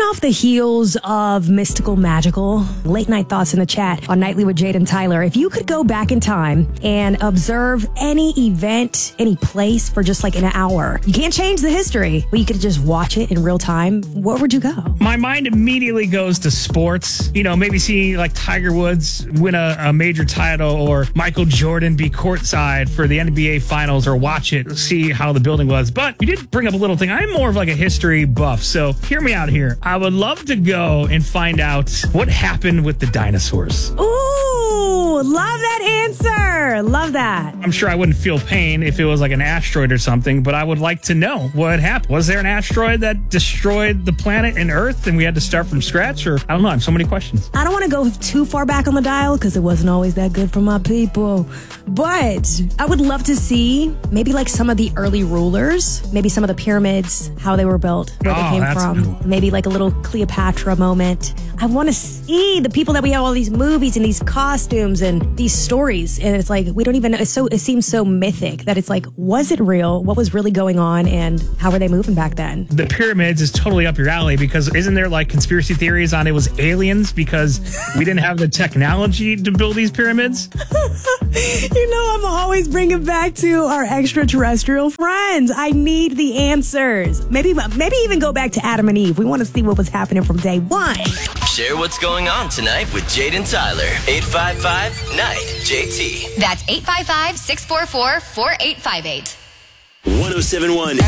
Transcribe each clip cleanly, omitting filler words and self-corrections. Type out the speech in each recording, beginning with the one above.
off the heels of Mystical Magical, late night thoughts in the chat on Nightly with Jade and Tyler. If you could go back in time and observe any event, any place for just like an hour, you can't change the history, but you could just watch it in real time, where would you go? My mind immediately goes to sports. You know, maybe seeing like Tiger Woods win a major title or Michael Jordan be courtside for the NBA Finals, or watch it, see how the building was. But you did bring up a little thing. I'm more of like a history buff, so hear me out here. I would love to go and find out what happened with the dinosaurs. Ooh, love that answer. Love that. I'm sure I wouldn't feel pain if it was like an asteroid or something, but I would like to know what happened. Was there an asteroid that destroyed the planet and Earth and we had to start from scratch? Or I don't know. I have so many questions. I don't want to go too far back on the dial because it wasn't always that good for my people. But I would love to see maybe like some of the early rulers, maybe some of the pyramids, how they were built, where they came from. Cool. Maybe like a little Cleopatra moment. I want to see the people that we have all these movies and these costumes and these stories. And it's like, we don't even know. It seems so mythic that it's like, was it real? What was really going on? And how were they moving back then? The pyramids is totally up your alley, because isn't there like conspiracy theories on it was aliens because we didn't have the technology to build these pyramids? You know, I'm always bringing back to our extraterrestrial friends. I need the answers. Maybe even go back to Adam and Eve. We want to see what was happening from day one. Share what's going on tonight with Jade and Tyler. 855-NIGHT-JT. That's 855-644-4858. 1071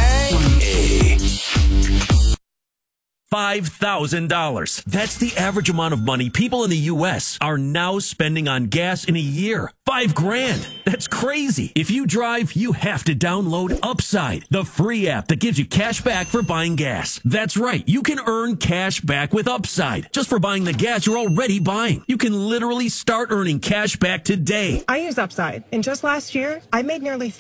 $5,000. That's the average amount of money people in the U.S. are now spending on gas in a year. $5,000. That's crazy. If you drive, you have to download Upside, the free app that gives you cash back for buying gas. That's right. You can earn cash back with Upside just for buying the gas you're already buying. You can literally start earning cash back today. I use Upside, and just last year, I made nearly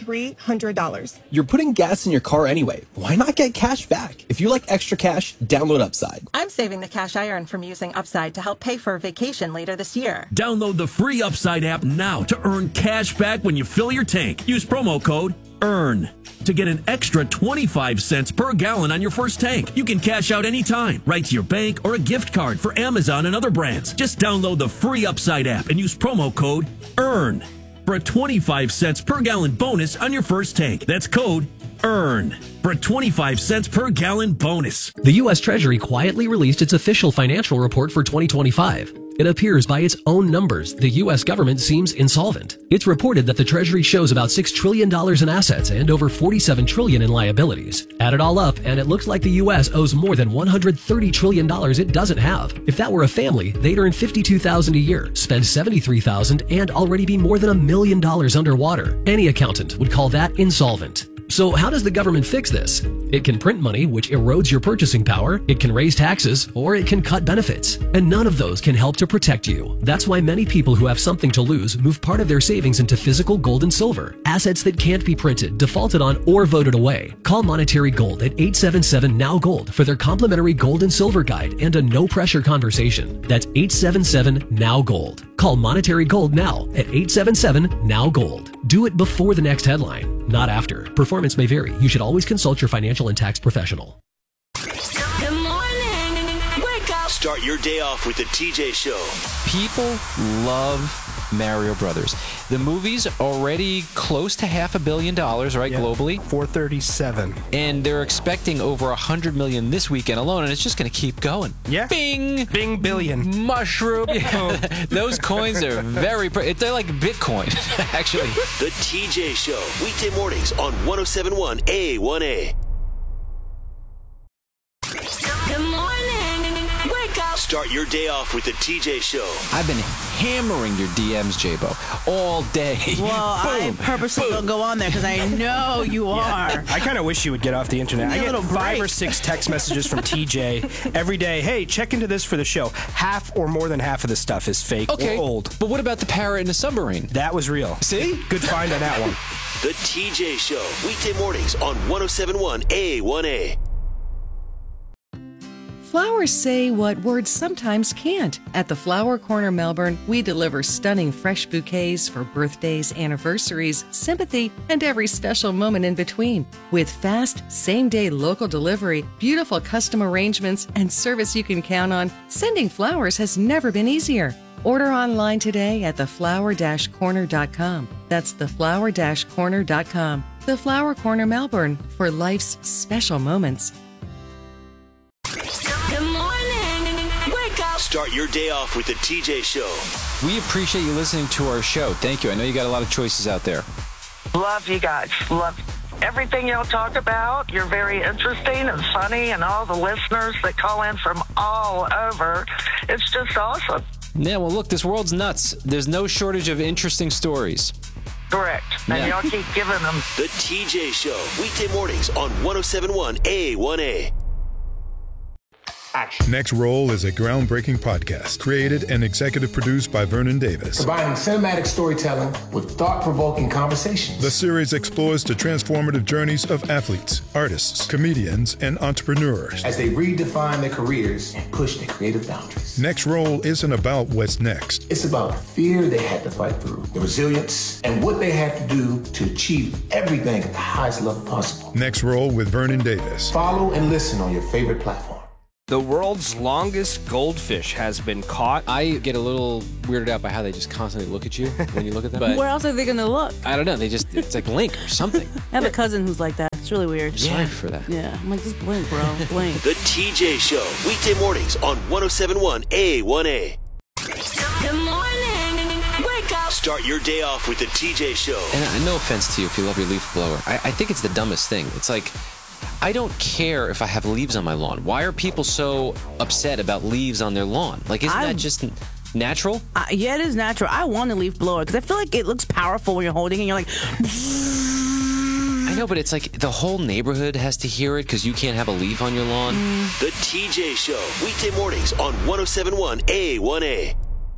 $300. You're putting gas in your car anyway. Why not get cash back? If you like extra cash, download Upside. I'm saving the cash I earn from using Upside to help pay for a vacation later this year. Download the free Upside app now to earn cash back when you fill your tank. Use promo code EARN to get an extra 25 cents per gallon on your first tank. You can cash out anytime, right to your bank or a gift card for Amazon and other brands. Just download the free Upside app and use promo code EARN for a 25 cents per gallon bonus on your first tank. That's code EARN for a 25 cents per gallon bonus. The U.S. Treasury quietly released its official financial report for 2025. It appears by its own numbers, the U.S. government seems insolvent. It's reported that the Treasury shows about $6 trillion in assets and over $47 trillion in liabilities. Add it all up, and it looks like the U.S. owes more than $130 trillion it doesn't have. If that were a family, they'd earn $52,000 a year, spend $73,000, and already be more than $1 million underwater. Any accountant would call that insolvent. So how does the government fix this? It can print money, which erodes your purchasing power, it can raise taxes, or it can cut benefits. And none of those can help to protect you. That's why many people who have something to lose move part of their savings into physical gold and silver, assets that can't be printed, defaulted on, or voted away. Call Monetary Gold at 877-NOW-GOLD for their complimentary gold and silver guide and a no-pressure conversation. That's 877-NOW-GOLD. Call Monetary Gold now at 877-NOW-GOLD. Do it before the next headline, not after. Performance may vary. You should always consult your financial and tax professional. Good morning. Wake up. Start your day off with the TJ Show. People love Mario Brothers. The movie's already close to $500 million, right, globally? 437. And they're expecting over 100 million this weekend alone, and it's just going to keep going. Yeah. Bing! Bing billion. Mushroom. Those coins are they're like Bitcoin, actually. The TJ Show. Weekday mornings on 1071 A1A. Good morning. Wake up. Start your day off with the TJ Show. I've been hammering your DMs, J-Bo, all day. Well, I purposely don't go on there because I know you are. I kind of wish you would get off the internet. I get 5 or 6 text messages from TJ every day. Hey, check into this for the show. Half or more than half of the stuff is fake or old. But what about the parrot in the submarine? That was real. See? Good find on that one. The TJ Show. Weekday mornings on 1071 A1A. Flowers say what words sometimes can't. At the Flower Corner Melbourne, we deliver stunning fresh bouquets for birthdays, anniversaries, sympathy, and every special moment in between. With fast, same-day local delivery, beautiful custom arrangements, and service you can count on, sending flowers has never been easier. Order online today at theflower-corner.com. That's theflower-corner.com. The Flower Corner Melbourne, for life's special moments. Good morning. Wake up. Start your day off with the TJ Show. We appreciate you listening to our show. Thank you. I know you got a lot of choices out there. Love you guys. Love everything y'all talk about. You're very interesting and funny, and all the listeners that call in from all over. It's just awesome. Yeah, well, look, this world's nuts. There's no shortage of interesting stories. Correct. And y'all keep giving them. The TJ Show, weekday mornings on 107.1 A1A. Next Roll is a groundbreaking podcast created and executive produced by Vernon Davis. Combining cinematic storytelling with thought-provoking conversations. The series explores the transformative journeys of athletes, artists, comedians, and entrepreneurs as they redefine their careers and push their creative boundaries. Next Roll isn't about what's next. It's about the fear they had to fight through, the resilience, and what they had to do to achieve everything at the highest level possible. Next Roll with Vernon Davis. Follow and listen on your favorite platform. The world's longest goldfish has been caught. I get a little weirded out by how they just constantly look at you when you look at them. But where else are they going to look? I don't know. It's like blink or something. I have a cousin who's like that. It's really weird. Sorry for that. Yeah. I'm like, just blink, bro. Blink. The TJ Show, weekday mornings on 107.1 A1A. Good morning. Wake up. Start your day off with the TJ Show. And no offense to you if you love your leaf blower. I think it's the dumbest thing. It's like, I don't care if I have leaves on my lawn. Why are people so upset about leaves on their lawn? Like, isn't that just natural? Yeah, it is natural. I want a leaf blower because I feel like it looks powerful when you're holding it and you're like... I know, but it's like the whole neighborhood has to hear it because you can't have a leaf on your lawn. The TJ Show, weekday mornings on 107.1 A1A.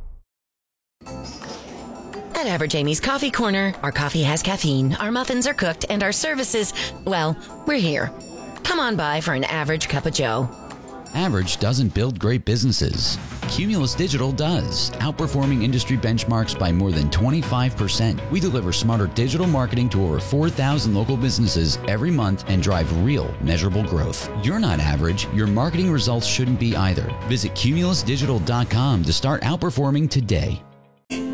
At Average Amy's Coffee Corner, our coffee has caffeine, our muffins are cooked, and our services, well, we're here. Come on by for an average cup of joe. Average doesn't build great businesses. Cumulus Digital does, outperforming industry benchmarks by more than 25%. We deliver smarter digital marketing to over 4,000 local businesses every month and drive real, measurable growth. You're not average. Your marketing results shouldn't be either. Visit cumulusdigital.com to start outperforming today.